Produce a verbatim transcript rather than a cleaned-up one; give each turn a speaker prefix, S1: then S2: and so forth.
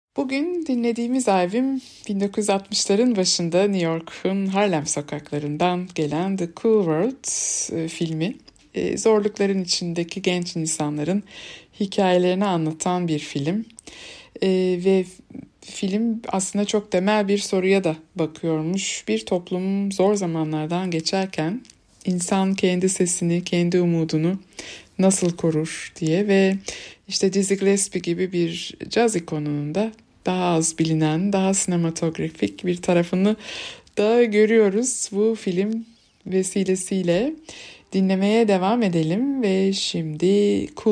S1: Bugün dinlediğimiz albüm bin dokuz yüz altmışların başında New York'un Harlem sokaklarından gelen The Cool World e, filmi. E, zorlukların içindeki genç insanların hikayelerini anlatan bir film. E, ve film aslında çok temel bir soruya da bakıyormuş. Bir toplum zor zamanlardan geçerken insan kendi sesini, kendi umudunu nasıl korur diye ve işte Dizzy Gillespie gibi bir caz ikonunun da daha az bilinen, daha sinematografik bir tarafını da görüyoruz bu film vesilesiyle. Dinlemeye devam edelim ve şimdi Cool